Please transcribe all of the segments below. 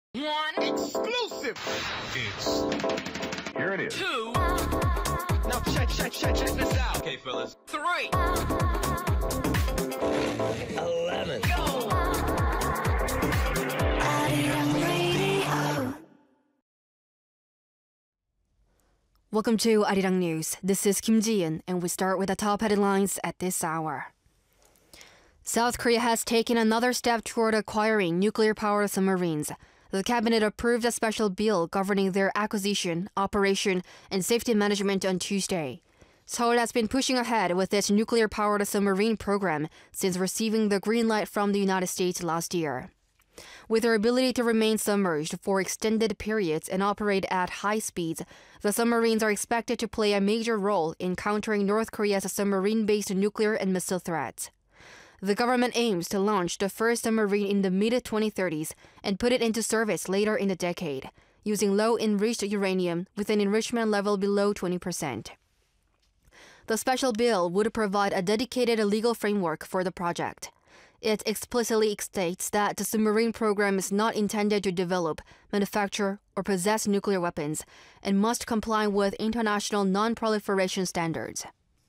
One exclusive. Here it is. Two. Now check this out. Okay, fellas. Three. 11. Go. Welcome to Arirang News. This is Kim Ji-in, and we start with the top headlines at this hour. South Korea has taken another step toward acquiring nuclear-powered submarines. The cabinet approved a special bill governing their acquisition, operation, and safety management on Tuesday. Seoul has been pushing ahead with its nuclear-powered submarine program since receiving the green light from the United States last year. With their ability to remain submerged for extended periods and operate at high speeds, the submarines are expected to play a major role in countering North Korea's submarine-based nuclear and missile threats. The government aims to launch the first submarine in the mid-2030s and put it into service later in the decade, using low-enriched uranium with an enrichment level below 20%. The special bill would provide a dedicated legal framework for the project. It explicitly states that the submarine program is not intended to develop, manufacture, or possess nuclear weapons and must comply with international non-proliferation standards.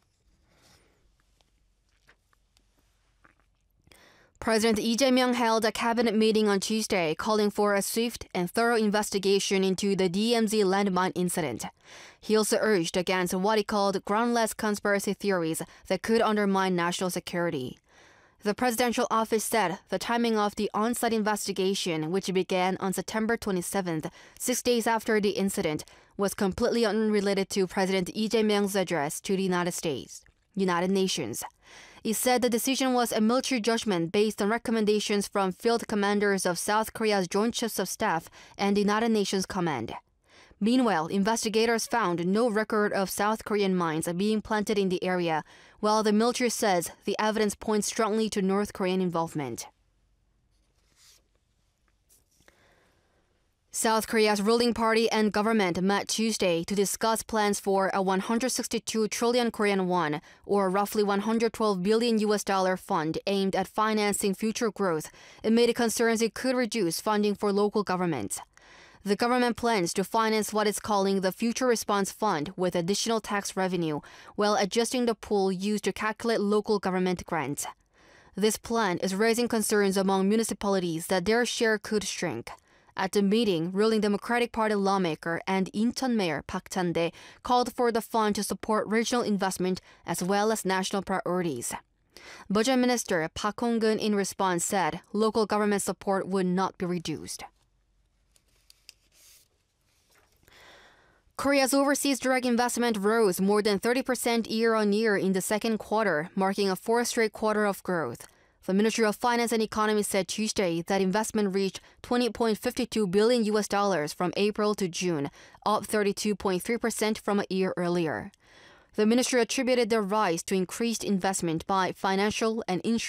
President Lee Jae-myung held a cabinet meeting on Tuesday calling for a swift and thorough investigation into the DMZ landmine incident. He also urged against what he called groundless conspiracy theories that could undermine national security. The presidential office said the timing of the on-site investigation, which began on September 27th, 6 days after the incident, was completely unrelated to President Lee Jae-myung's address to the United Nations. He said the decision was a military judgment based on recommendations from field commanders of South Korea's Joint Chiefs of Staff and the United Nations Command. Meanwhile, investigators found no record of South Korean mines being planted in the area, while the military says the evidence points strongly to North Korean involvement. South Korea's ruling party and government met Tuesday to discuss plans for a 162 trillion Korean won, or roughly $112 billion fund aimed at financing future growth amid concerns it could reduce funding for local governments. The government plans to finance what it's calling the Future Response Fund with additional tax revenue, while adjusting the pool used to calculate local government grants. This plan is raising concerns among municipalities that their share could shrink. At the meeting, ruling Democratic Party lawmaker and Incheon Mayor Park Chan-dae called for the fund to support regional investment as well as national priorities. Budget Minister Park Hong-kun in response said local government support would not be reduced. Korea's overseas direct investment rose more than 30% year-on-year in the second quarter, marking a fourth straight quarter of growth. The Ministry of Finance and Economy said Tuesday that investment reached $20.52 billion from April to June, up 32.3% from a year earlier. The ministry attributed the rise to increased investment by financial and insurance